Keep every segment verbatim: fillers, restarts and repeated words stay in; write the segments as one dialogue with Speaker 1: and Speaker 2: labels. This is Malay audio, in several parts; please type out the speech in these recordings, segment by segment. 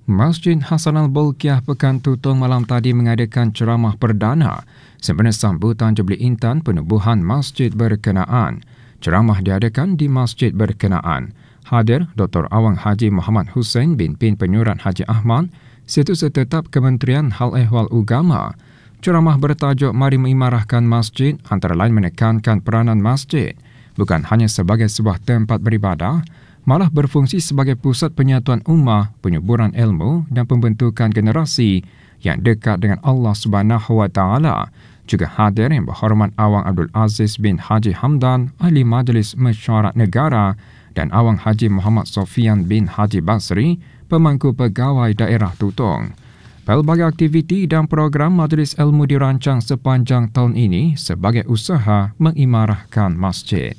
Speaker 1: Masjid Hasan Al-Bolkiah Pekan Tutong malam tadi mengadakan ceramah perdana sempena sambutan Jubli Intan penubuhan masjid berkenaan. Ceramah diadakan di masjid berkenaan. Hadir Doktor Awang Haji Muhammad Hussein bin Pin Penyurat Haji Ahmad, Setiausaha Tetap Kementerian Hal Ehwal Ugama. Ceramah bertajuk Mari Mengimarahkan Masjid antara lain menekankan peranan masjid bukan hanya sebagai sebuah tempat beribadah, malah berfungsi sebagai pusat penyatuan ummah, penyuburan ilmu dan pembentukan generasi yang dekat dengan Allah Subhanahu Wa Taala. Juga hadir Yang Berhormat Awang Abdul Aziz bin Haji Hamdan, Ahli Majlis Mesyuarat Negara, dan Awang Haji Muhammad Sofian bin Haji Basri, Pemangku Pegawai Daerah Tutong. Pelbagai aktiviti dan program Majlis Ilmu dirancang sepanjang tahun ini sebagai usaha mengimarahkan masjid.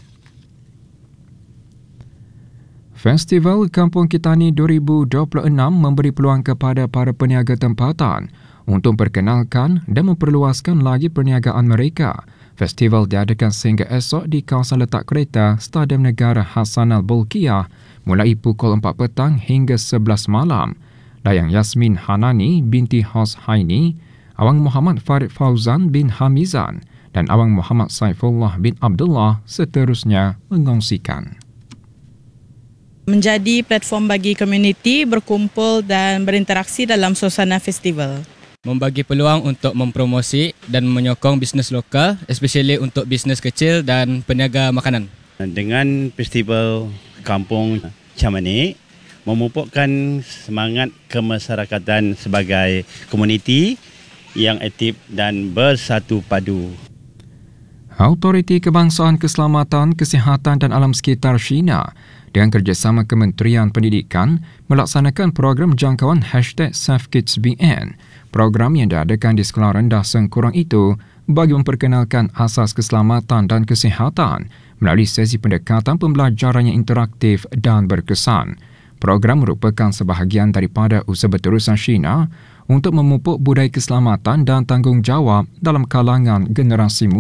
Speaker 1: Festival Kampung Kitani dua ribu dua puluh enam memberi peluang kepada para peniaga tempatan untuk perkenalkan dan memperluaskan lagi perniagaan mereka. Festival diadakan sehingga esok di kawasan letak kereta Stadium Negara Hasan Al-Bolkiah mulai pukul empat petang hingga sebelas malam. Dayang Yasmin Hanani binti Hos Haini, Awang Muhammad Farid Fauzan bin Hamizan dan Awang Muhammad Saifullah bin Abdullah seterusnya mengongsikan.
Speaker 2: Menjadi platform bagi komuniti berkumpul dan berinteraksi dalam suasana festival.
Speaker 3: Membagi peluang untuk mempromosi dan menyokong bisnes lokal, especially untuk bisnes kecil dan peniaga makanan.
Speaker 4: Dengan festival kampung macam ini, memupukkan semangat kemasyarakatan sebagai komuniti yang aktif dan bersatu padu.
Speaker 1: Autoriti Kebangsaan Keselamatan, Kesihatan dan Alam Sekitar China dengan kerjasama Kementerian Pendidikan melaksanakan program jangkauan hashtag SafeKidsBN. Program yang diadakan di sekolah rendah Sengkurang itu bagi memperkenalkan asas keselamatan dan kesihatan melalui sesi pendekatan pembelajaran yang interaktif dan berkesan. Program merupakan sebahagian daripada usaha berterusan China untuk memupuk budaya keselamatan dan tanggungjawab dalam kalangan generasi muda.